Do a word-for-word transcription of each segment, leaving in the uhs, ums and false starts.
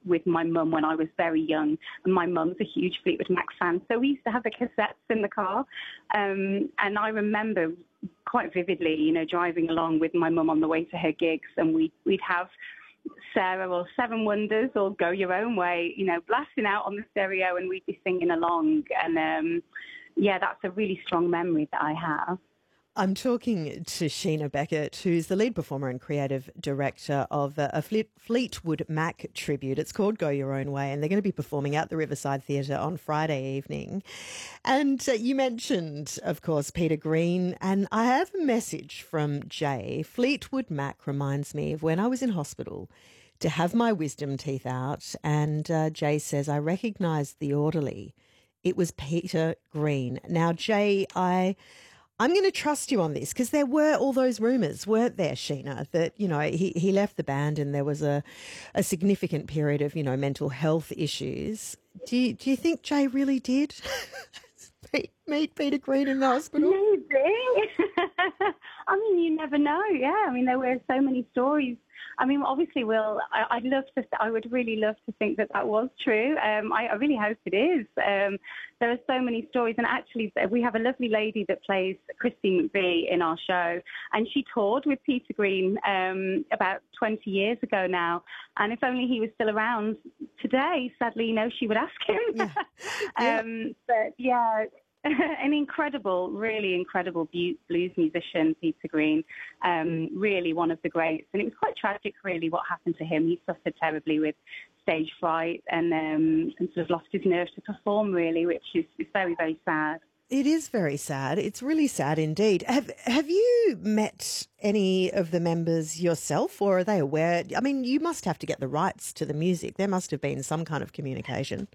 with my mum when I was very young. And my mum's a huge Fleetwood Mac fan, so we used to have the cassettes in the car. Um, and I remember quite vividly, you know, driving along with my mum on the way to her gigs, and we'd, we'd have Sarah or Seven Wonders or Go Your Own Way, you know, blasting out on the stereo, and we'd be singing along. And um, yeah, that's a really strong memory that I have. I'm talking to Sheena Beckett, who's the lead performer and creative director of a Fleetwood Mac tribute. It's called Go Your Own Way, and they're going to be performing at the Riverside Theatre on Friday evening. And uh, you mentioned, of course, Peter Green, and I have a message from Jay. Fleetwood Mac reminds me of when I was in hospital to have my wisdom teeth out, and uh, Jay says, I recognised the orderly. It was Peter Green. Now, Jay, I... I'm going to trust you on this because there were all those rumours, weren't there, Sheena, that, you know, he, he left the band and there was a, a significant period of, you know, mental health issues. Do you, do you think Jay really did meet Peter Green in the hospital? Maybe. I mean, you never know. Yeah, I mean, there were so many stories. I mean, obviously, Will, I, I'd love to, I would really love to think that that was true. Um, I, I really hope it is. Um, there are so many stories. And actually, we have a lovely lady that plays Christine McVie in our show. And she toured with Peter Green um, about twenty years ago now. And if only he was still around today, sadly, you know, she would ask him. Yeah. Yeah. um, but yeah. An incredible, really incredible blues musician, Peter Green, um, really one of the greats. And it was quite tragic, really, what happened to him. He suffered terribly with stage fright and, um, and sort of lost his nerve to perform, really, which is, is very, very sad. It is very sad. It's really sad indeed. Have Have you met any of the members yourself, or are they aware? I mean, you must have to get the rights to the music. There must have been some kind of communication.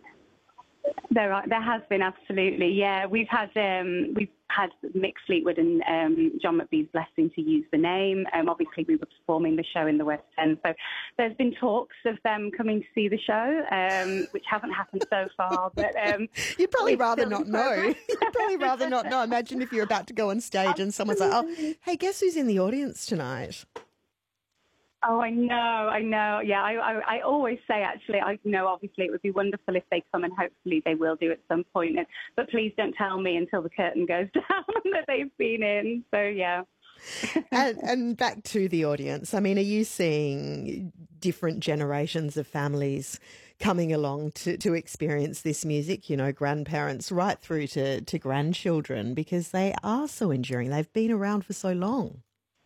There are, there has been, absolutely, yeah. We've had um, we've had Mick Fleetwood and um, John McVie's blessing to use the name. Um, obviously, we were performing the show in the West End, so there's been talks of them coming to see the show, um, which haven't happened so far. But um, you'd probably rather not know. You'd probably rather not know. Imagine if you're about to go on stage and someone's like, "Oh, hey, guess who's in the audience tonight?" Oh, I know, I know. Yeah, I, I, I always say, actually, I know, obviously, it would be wonderful if they come, and hopefully they will do at some point. But please don't tell me until the curtain goes down that they've been in. So, yeah. and, and back to the audience. I mean, are you seeing different generations of families coming along to, to experience this music, you know, grandparents right through to, to grandchildren, because they are so enduring. They've been around for so long.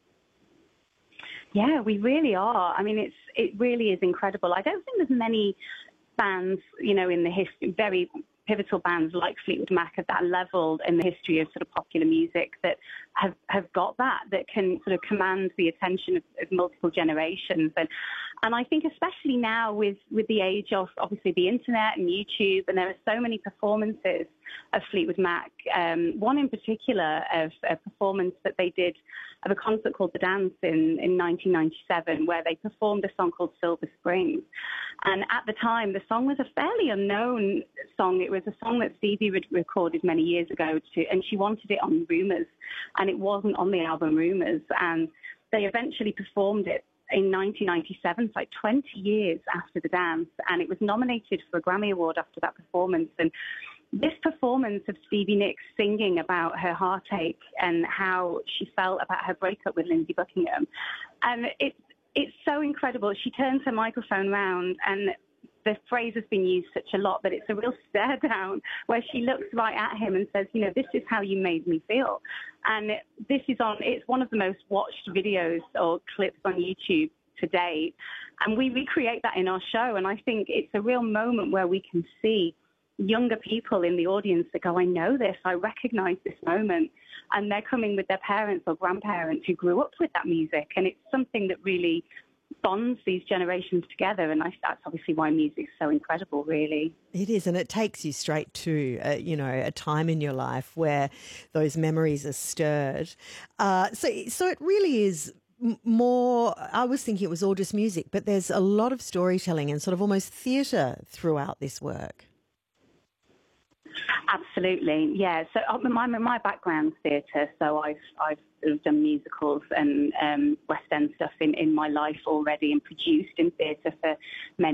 Yeah, we really are. I mean, it's it really is incredible. I don't think there's many bands, you know, in the history, very pivotal bands like Fleetwood Mac at that level in the history of sort of popular music that have, have got that, that can sort of command the attention of, of multiple generations. And and I think especially now with, with the age of, obviously, the internet and YouTube, and there are so many performances of Fleetwood Mac. Um, one in particular of a performance that they did of a concert called The Dance in, in nineteen ninety-seven, where they performed a song called Silver Springs. And at the time, the song was a fairly unknown song. It was a song that Stevie had recorded many years ago, to, and she wanted it on Rumours, and it wasn't on the album Rumours. And they eventually performed it in nineteen ninety-seven, so like twenty years after The Dance, and it was nominated for a Grammy Award after that performance. And this performance of Stevie Nicks singing about her heartache and how she felt about her breakup with Lindsey Buckingham, and it's it's so incredible. She turns her microphone round, and the phrase has been used such a lot, but it's a real stare down where she looks right at him and says, you know, this is how you made me feel. And this is on, it's one of the most watched videos or clips on YouTube to date. And we recreate that in our show. And I think it's a real moment where we can see younger people in the audience that go, I know this, I recognize this moment. And they're coming with their parents or grandparents who grew up with that music. And it's something that really bonds these generations together, and I, that's obviously why music's so incredible, really. It is, and it takes you straight to, uh, you know, a time in your life where those memories are stirred. Uh, so, so it really is more, I was thinking it was all just music, but there's a lot of storytelling and sort of almost theatre throughout this work. Absolutely, yeah. So my my background's theatre, so I've I've done musicals and um, West End stuff in, in my life already, and produced in theatre for many